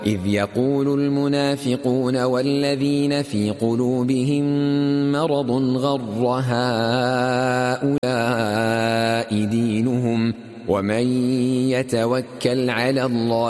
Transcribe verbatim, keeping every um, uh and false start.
إذ يقول المنافقون والذين في قلوبهم مرض غر هؤلاء دينهم ومن يتوكل على الله